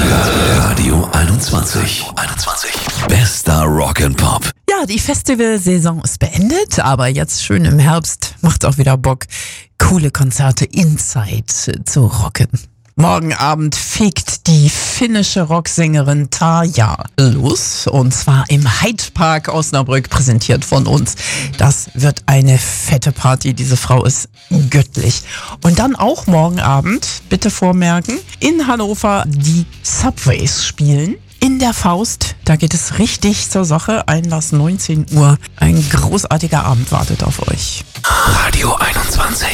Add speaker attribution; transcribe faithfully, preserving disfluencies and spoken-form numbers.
Speaker 1: Radio einundzwanzig. einundzwanzig. Bester Rock'n'Pop.
Speaker 2: Ja, die Festivalsaison ist beendet, aber jetzt schön im Herbst macht's auch wieder Bock, coole Konzerte inside zu rocken. Morgen Abend fegt die finnische Rocksängerin Tarja los, und zwar im Hyde Park Osnabrück, präsentiert von uns. Das wird eine fette Party, diese Frau ist göttlich. Und dann auch morgen Abend, bitte vormerken, in Hannover die Subways spielen. In der Faust, da geht es richtig zur Sache. Einlass neunzehn Uhr. Ein großartiger Abend wartet auf euch.
Speaker 1: Radio einundzwanzig.